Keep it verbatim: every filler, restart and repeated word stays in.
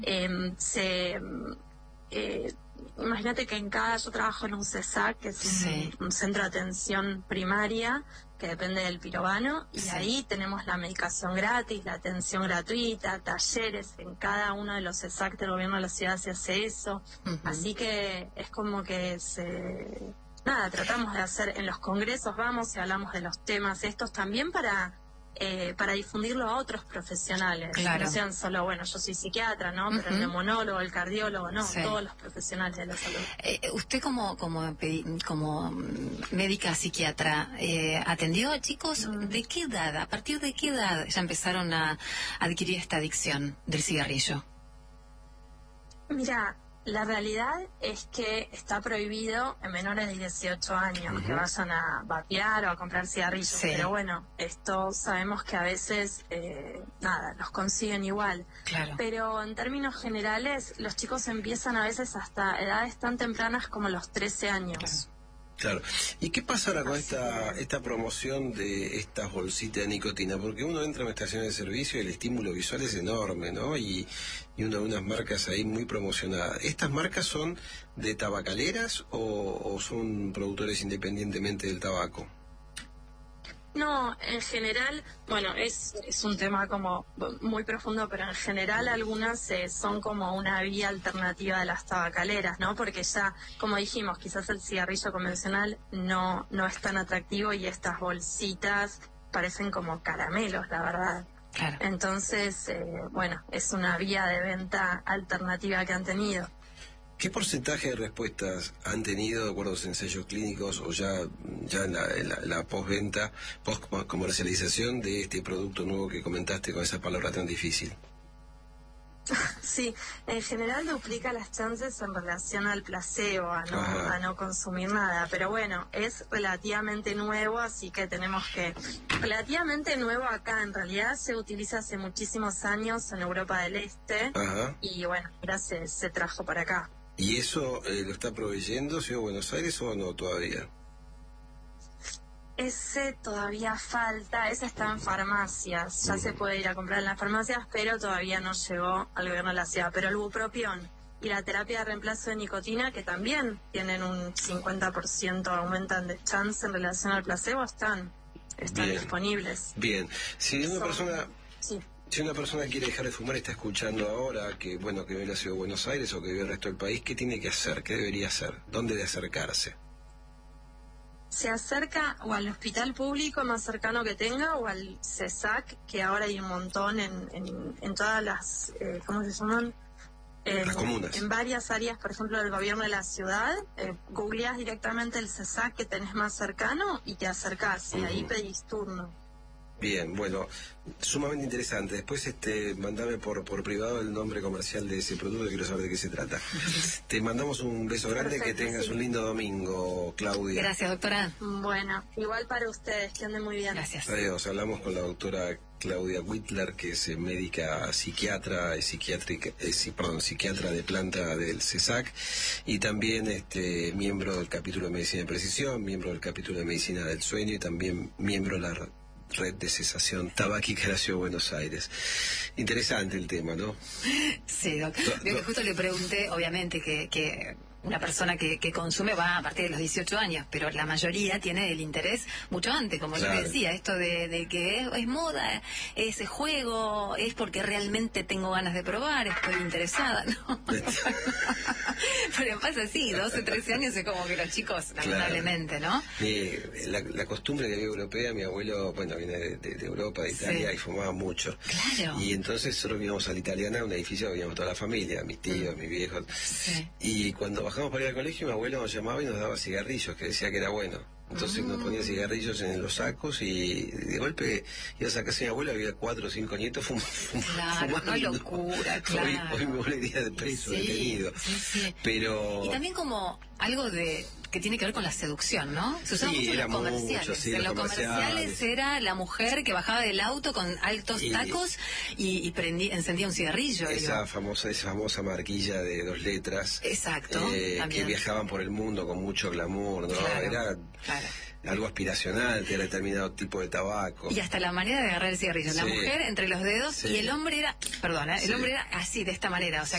Eh, se... Eh, imagínate que en cada, yo trabajo en un C E S A C, que es un, sí. un centro de atención primaria, que depende del Pirovano, y sí. ahí tenemos la medicación gratis, la atención gratuita, talleres, en cada uno de los C E S A C del gobierno de la ciudad se hace eso, Uh-huh. así que es como que se... Nada, tratamos de hacer, en los congresos vamos y hablamos de los temas estos también para... Eh, para difundirlo a otros profesionales, claro. no sean solo, bueno, yo soy psiquiatra, ¿no? Pero Uh-huh. el neumonólogo, el cardiólogo, no, sí. todos los profesionales de la salud. Eh, usted como como como médica psiquiatra, eh, ¿atendió a chicos uh-huh. de qué edad, a partir de qué edad ya empezaron a adquirir esta adicción del cigarrillo? Mira, la realidad es que está prohibido en menores de dieciocho años uh-huh. que vayan a vapear o a comprar cigarrillos, sí. pero bueno, esto sabemos que a veces, eh, nada, los consiguen igual. Claro. Pero en términos generales, los chicos empiezan a veces hasta edades tan tempranas como los trece años. Claro. Claro. ¿Y qué pasa ahora con esta esta promoción de estas bolsitas de nicotina? Porque uno entra en estaciones de servicio y el estímulo visual es enorme, ¿no? Y, y uno ve unas marcas ahí muy promocionadas. ¿Estas marcas son de tabacaleras o, o son productores independientemente del tabaco? No, en general, bueno, es, es un tema como muy profundo, pero en general algunas eh, son como una vía alternativa de las tabacaleras, ¿no? Porque ya, como dijimos, quizás el cigarrillo convencional no, no es tan atractivo y estas bolsitas parecen como caramelos, la verdad. Claro. Entonces, eh, bueno, es una vía de venta alternativa que han tenido. ¿Qué porcentaje de respuestas han tenido de acuerdo a los ensayos clínicos o ya, ya en la, en la, la postventa, post-comercialización de este producto nuevo que comentaste con esa palabra tan difícil? Sí, en general duplica las chances en relación al placebo, a no, a no consumir nada, pero bueno, es relativamente nuevo, así que tenemos que... Relativamente nuevo acá, en realidad se utiliza hace muchísimos años en Europa del Este. Ajá. Y bueno, ahora se, se trajo para acá. ¿Y eso eh, lo está proveyendo Ciudad de Buenos Aires o no todavía? Ese todavía falta, ese está en farmacias, ya uh-huh. se puede ir a comprar en las farmacias, pero todavía no llegó al gobierno de la ciudad. Pero el bupropión y la terapia de reemplazo de nicotina, que también tienen un cincuenta por ciento aumentan de chance en relación al placebo, están, están Bien. disponibles. Bien, si una Son... persona... Sí. Si una persona quiere dejar de fumar, está escuchando ahora que, bueno, que vive en la ciudad de Buenos Aires o que vive en el resto del país, ¿qué tiene que hacer? ¿Qué debería hacer? ¿Dónde de acercarse? Se acerca o al hospital público más cercano que tenga o al C E S A C, que ahora hay un montón en, en, en todas las, eh, ¿cómo se llaman? En, las comunas. En varias áreas, por ejemplo, del gobierno de la ciudad, eh, googleás directamente el C E S A C que tenés más cercano y te acercás, uh-huh. y ahí pedís turno. Bien, bueno, sumamente interesante. Después este, mandame por por privado el nombre comercial de ese producto, quiero saber de qué se trata. Te mandamos un beso grande, perfecto, que tengas sí. un lindo domingo, Claudia. Gracias, doctora. Bueno, igual para ustedes, que anden muy bien. Gracias. Adiós, hablamos con la doctora Claudia Whitler, que es médica psiquiatra, es psiquiátrica, es, perdón, psiquiatra de planta del C E S A C y también este miembro del capítulo de Medicina de Precisión, miembro del capítulo de Medicina del Sueño y también miembro de la Red de Cesación Tabáquica de la Ciudad de Buenos Aires. Interesante el tema, ¿no? Sí, doctor. Do, do, justo le pregunté, obviamente, que, que una persona que, que consume va a partir de los dieciocho años, pero la mayoría tiene el interés mucho antes, como claro. yo decía, esto de, de que es, es moda, ese juego, es porque realmente tengo ganas de probar, estoy interesada, ¿no? Pero pasa así, doce, trece años es como que los chicos, lamentablemente, claro. ¿no? Mi, la, la costumbre que había europea, mi abuelo, bueno, viene de, de, de Europa, de Italia, sí. y fumaba mucho. Claro. Y entonces nosotros íbamos a la Italiana, un edificio que vivíamos toda la familia, mis tíos, mm. mis viejos. Sí. Y cuando bajamos para ir al colegio, mi abuelo nos llamaba y nos daba cigarrillos, que decía que era bueno. Entonces mm. nos ponía cigarrillos en los sacos y de golpe ibas a casa de mi abuelo, había cuatro o cinco nietos fumando. Fum, claro, no locura, claro. Hoy, hoy me volvería de preso, sí, detenido. Sí, sí. Pero... Y también como algo de que tiene que ver con la seducción, ¿no? Se usaba sí, mucho en los mucho, comerciales. Sí, en los los comerciales. comerciales era la mujer que bajaba del auto con altos y, tacos y, y prendía, encendía un cigarrillo. Esa digo. famosa esa famosa marquilla de dos letras. Exacto. Eh, que viajaban por el mundo con mucho glamour, ¿no? Claro, era claro. algo aspiracional, que era determinado tipo de tabaco. Y hasta la manera de agarrar el cigarrillo. Sí. La mujer entre los dedos sí. y el hombre era, perdona, sí. el hombre era así, de esta manera. O sea,